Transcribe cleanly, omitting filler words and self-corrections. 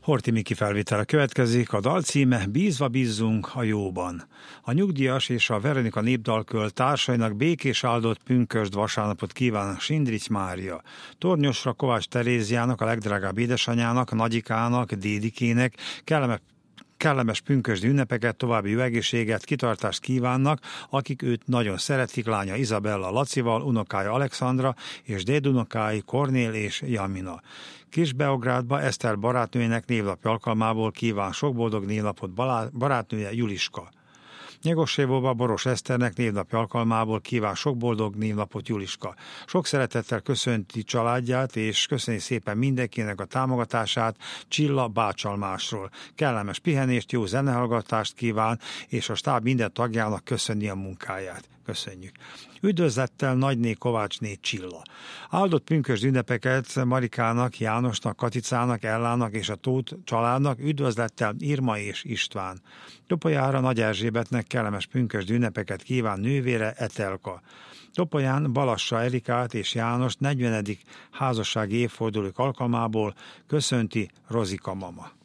Horthy Miki felvétele következik, a dal címe Bízva bízzunk a jóban. A nyugdíjas és a Veronika Népdalköl társainak békés áldott pünkösd vasárnapot kíván Sindrics Mária. Tornyosra Kovács Teréziának, a legdrágább édesanyjának, Nagyikának, Dédikének kellemes pünkösdi ünnepeket, további jó egészséget, kitartást kívánnak, akik őt nagyon szeretik, lánya Izabella Lacival, unokája Alexandra és dédunokái Kornél és Jamina. Kisbeográdba Eszter barátnőjének névnapja alkalmából kíván sok boldog névnapot barátnője Juliska. Nyegossévóba Boros Eszternek névnapja alkalmából kíván sok boldog névnapot Juliska. Sok szeretettel köszönti családját, és köszöni szépen mindenkinek a támogatását Csilla Bácsalmásról. Kellemes pihenést, jó zenehallgatást kíván, és a stáb minden tagjának köszöni a munkáját. Köszönjük. Üdvözlettel Nagyné Kovácsné Csilla. Áldott pünkösd ünnepeket Marikának, Jánosnak, Katicának, Ellának és a Tóth családnak, üdvözlettel Irma és István. Topolyára Nagy Erzsébetnek kellemes pünkösd ünnepeket kíván nővére Etelka. Topolyán Balassa Erikát és Jánost 40. házassági évfordulók alkalmából köszönti Rozika mama.